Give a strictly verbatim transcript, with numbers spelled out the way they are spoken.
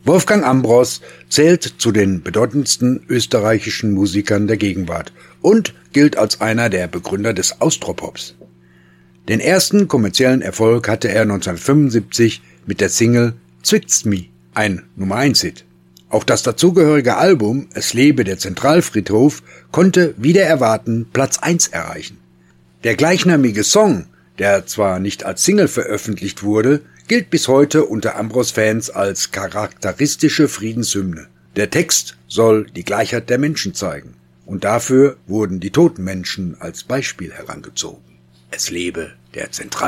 Wolfgang Ambros zählt zu den bedeutendsten österreichischen Musikern der Gegenwart und gilt als einer der Begründer des Austropops. Den ersten kommerziellen Erfolg hatte er neunzehnhundertfünfundsiebzig mit der Single Zwickt's mi, ein Nummer eins Hit. Auch das dazugehörige Album Es lebe der Zentralfriedhof konnte wider Erwarten Platz eins erreichen. Der gleichnamige Song, der zwar nicht als Single veröffentlicht wurde, gilt bis heute unter Ambros-Fans als charakteristische Friedenshymne. Der Text soll die Gleichheit der Menschen zeigen, und dafür wurden die toten Menschen als Beispiel herangezogen. Es lebe der Zentral